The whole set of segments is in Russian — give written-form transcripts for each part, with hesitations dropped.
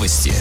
Новости.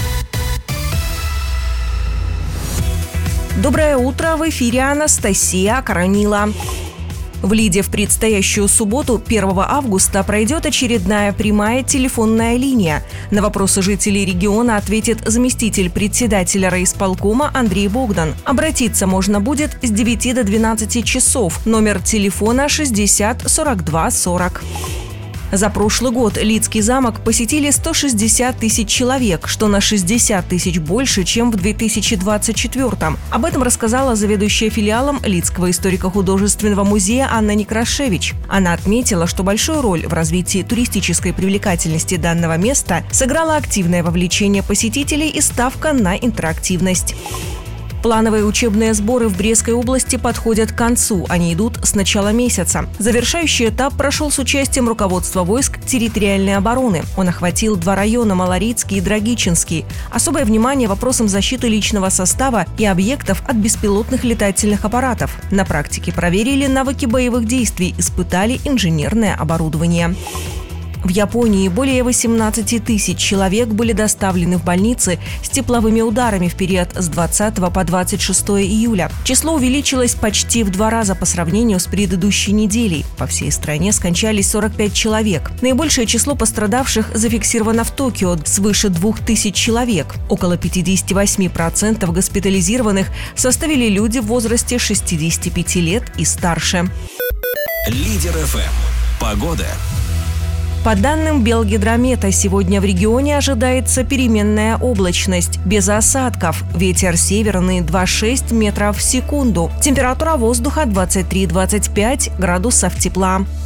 Доброе утро, в эфире Анастасия Каранила. В Лиде в предстоящую субботу, 1 августа, пройдет очередная прямая телефонная линия. На вопросы жителей региона ответит заместитель председателя райисполкома Андрей Богдан. Обратиться можно будет с 9 до 12 часов. Номер телефона 60 42 40. За прошлый год Лидский замок посетили 160 тысяч человек, что на 60 тысяч больше, чем в 2024-м. Об этом рассказала заведующая филиалом Лидского историко-художественного музея Анна Некрашевич. Она отметила, что большую роль в развитии туристической привлекательности данного места сыграло активное вовлечение посетителей и ставка на интерактивность. Плановые учебные сборы в Брестской области подходят к концу. Они идут с начала месяца. Завершающий этап прошел с участием руководства войск территориальной обороны. Он охватил 2 района – Малорицкий и Драгичинский. Особое внимание вопросам защиты личного состава и объектов от беспилотных летательных аппаратов. На практике проверили навыки боевых действий, испытали инженерное оборудование. В Японии более 18 тысяч человек были доставлены в больницы с тепловыми ударами в период с 20 по 26 июля. Число увеличилось почти в 2 раза по сравнению с предыдущей неделей. По всей стране скончались 45 человек. Наибольшее число пострадавших зафиксировано в Токио – свыше 2000 человек. Около 58% госпитализированных составили люди в возрасте 65 лет и старше. Лидер ФМ. Погода. По данным Белгидромета, сегодня в регионе ожидается переменная облачность, без осадков. Ветер северный 2,6 метров в секунду. Температура воздуха 23-25 градусов тепла.